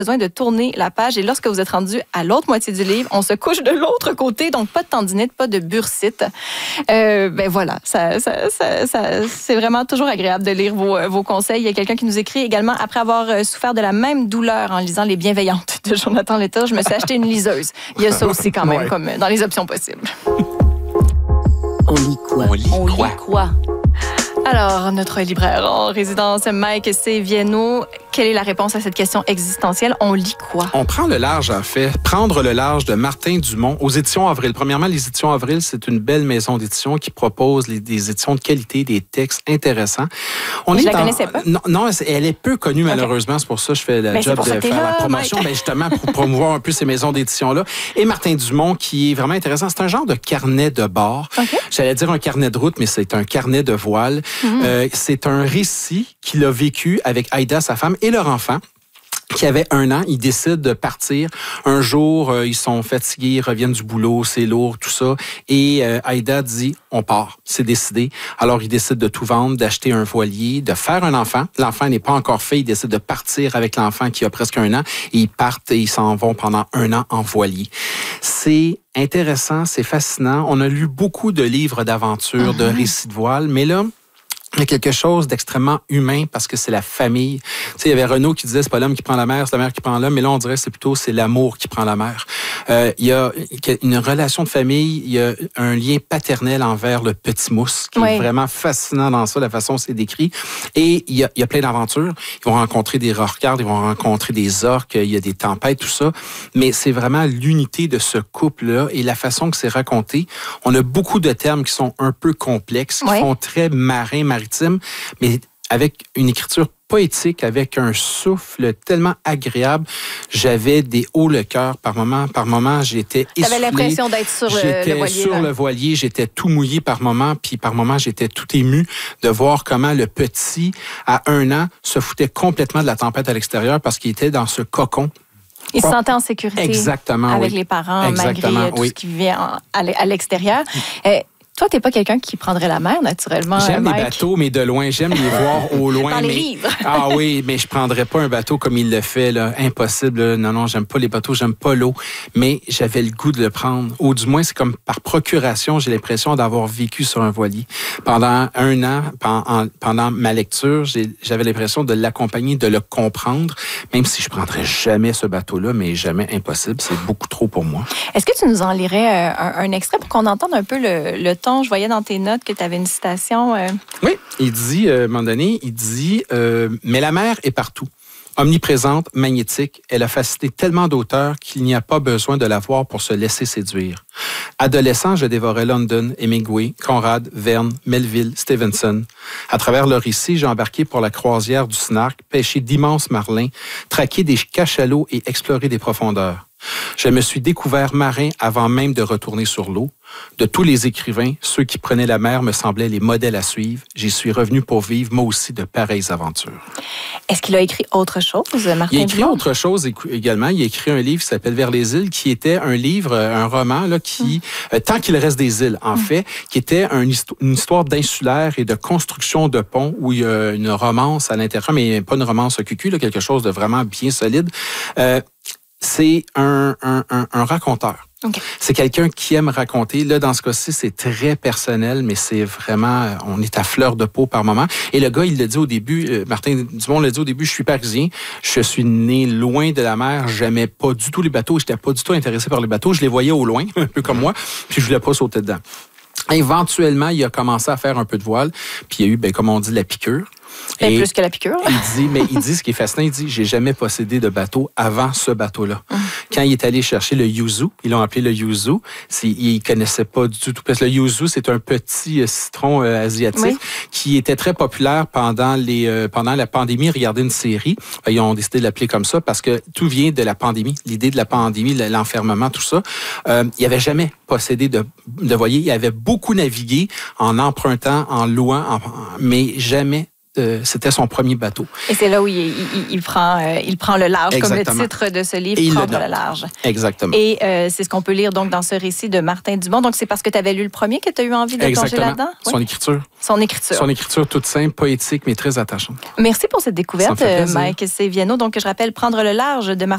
besoin de tourner la page. Et lorsque vous êtes rendu à l'autre moitié du livre, on se couche de l'autre côté. Donc, pas de tendinite, pas de bursite. Voilà, c'est vraiment toujours agréable de lire vos conseils. Il y a quelqu'un qui nous écrit également, après avoir souffert de la même douleur en lisant Les Bienveillantes de Jonathan Letta, je me suis acheté une liseuse. Il y a ça aussi quand même, comme dans les options possibles. On lit quoi? On lit quoi? Alors, notre libraire en résidence, Mike C. Vienno, quelle est la réponse à cette question existentielle? On lit quoi? On prend le large, en fait. Prendre le large de Martin Dumont aux éditions Avril. Premièrement, les éditions Avril, c'est une belle maison d'édition qui propose des éditions de qualité, des textes intéressants. Je la connaissais pas. Non, elle est peu connue, malheureusement. C'est pour ça que je fais le job de faire la promotion. Justement, pour promouvoir un peu ces maisons d'édition-là. Et Martin Dumont, qui est vraiment intéressant. C'est un genre de carnet de bord. Okay. J'allais dire un carnet de route, mais c'est un carnet de voile. C'est un récit qu'il a vécu avec Aïda, sa femme, et leur enfant, qui avait 1 an. Ils décident de partir. Un jour, ils sont fatigués, ils reviennent du boulot, c'est lourd, tout ça. Et Aïda dit, on part, c'est décidé. Alors, ils décident de tout vendre, d'acheter un voilier, de faire un enfant. L'enfant n'est pas encore fait. Ils décident de partir avec l'enfant qui a presque 1 an. Et ils partent et ils s'en vont pendant 1 an en voilier. C'est intéressant, c'est fascinant. On a lu beaucoup de livres d'aventure, de récits de voile, mais là, il y a quelque chose d'extrêmement humain parce que c'est la famille. Tu sais, il y avait Renaud qui disait c'est pas l'homme qui prend la mer, c'est la mer qui prend l'homme, mais là on dirait que c'est l'amour qui prend la mer. Il y a une relation de famille, il y a un lien paternel envers le petit mousse qui est vraiment fascinant dans ça, la façon dont c'est décrit. Et il y a plein d'aventures. Ils vont rencontrer des rocards, ils vont rencontrer des orques, il y a des tempêtes, tout ça. Mais c'est vraiment l'unité de ce couple-là et la façon que c'est raconté. On a beaucoup de termes qui sont un peu complexes, qui font très maritime, mais avec une écriture poétique, avec un souffle tellement agréable. J'avais des hauts le cœur par moment. Par moment, j'étais essoufflé. T'avais l'impression d'être sur le voilier. J'étais sur le voilier, j'étais tout mouillé par moment, puis par moment, j'étais tout ému de voir comment le petit, à 1 an, se foutait complètement de la tempête à l'extérieur parce qu'il était dans ce cocon. Il se sentait en sécurité. Exactement, avec les parents, malgré tout ce qui vivait à l'extérieur. Toi, t'es pas quelqu'un qui prendrait la mer, naturellement. J'aime les bateaux, mais de loin. J'aime les voir au loin. Dans les livres. Ah oui, mais je prendrais pas un bateau comme il le fait, là. Impossible. Non, j'aime pas les bateaux, j'aime pas l'eau. Mais j'avais le goût de le prendre. Ou du moins, c'est comme par procuration, j'ai l'impression d'avoir vécu sur un voilier. Pendant 1 an, pendant ma lecture, j'avais l'impression de l'accompagner, de le comprendre, même si je prendrais jamais ce bateau-là, mais jamais impossible. C'est beaucoup trop pour moi. Est-ce que tu nous en lirais un extrait pour qu'on entende un peu le ton? Je voyais dans tes notes que tu avais une citation. Oui, il dit, à un moment donné, mais la mer est partout. Omniprésente, magnétique, elle a fasciné tellement d'auteurs qu'il n'y a pas besoin de la voir pour se laisser séduire. Adolescent, je dévorais London, Hemingway, Conrad, Verne, Melville, Stevenson. À travers leur récit, j'ai embarqué pour la croisière du Snark, pêché d'immenses marlins, traqué des cachalots et exploré des profondeurs. Je me suis découvert marin avant même de retourner sur l'eau. De tous les écrivains, ceux qui prenaient la mer me semblaient les modèles à suivre. J'y suis revenu pour vivre, moi aussi, de pareilles aventures. Est-ce qu'il a écrit autre chose, Martin Dumont? Il a écrit autre chose également. Il a écrit un livre qui s'appelle Vers les îles, qui était un roman là, qui, tant qu'il reste des îles, en fait, qui était une histoire d'insulaire et de construction de ponts où il y a une romance à l'intérieur, mais pas une romance cucu, là, quelque chose de vraiment bien solide. C'est un raconteur. Okay. C'est quelqu'un qui aime raconter. Là, dans ce cas-ci, c'est très personnel, mais c'est vraiment... On est à fleur de peau par moment. Et le gars, il l'a dit au début, Martin Dumont l'a dit au début, je suis parisien, je suis né loin de la mer, j'aimais pas du tout les bateaux, j'étais pas du tout intéressé par les bateaux, je les voyais au loin, un peu comme moi, puis je voulais pas sauter dedans. Éventuellement, il a commencé à faire un peu de voile, puis il y a eu, comme on dit, la piqûre. Et plus que la piqûre. Il dit, ce qui est fascinant, il dit, j'ai jamais possédé de bateau avant ce bateau-là. Quand il est allé chercher le yuzu, ils l'ont appelé le yuzu, il connaissait pas du tout, parce que le yuzu, c'est un petit citron asiatique qui était très populaire pendant la pandémie. Regardez une série, ils ont décidé de l'appeler comme ça parce que tout vient de la pandémie, l'idée de la pandémie, l'enfermement, tout ça. Il avait jamais possédé de voilier, il avait beaucoup navigué en empruntant, en louant, mais jamais. C'était son premier bateau. Et c'est là où il prend le large. Exactement. Comme le titre de ce livre, Prendre le large. Exactement. Et c'est ce qu'on peut lire donc dans ce récit de Martin Dumont. Donc c'est parce que tu avais lu le premier que tu as eu envie de plonger là-dedans? Son écriture. Son écriture toute simple, poétique, mais très attachante. Merci pour cette découverte, Mike C. Vienno. Donc je rappelle Prendre le large de Martin